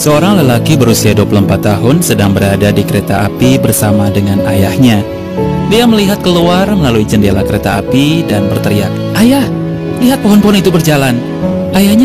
Seorang lelaki berusia 24 tahun sedang berada di kereta api bersama dengan ayahnya. Dia melihat keluar melalui jendela kereta api dan berteriak, "Ayah, lihat pohon-pohon itu berjalan." Ayahnya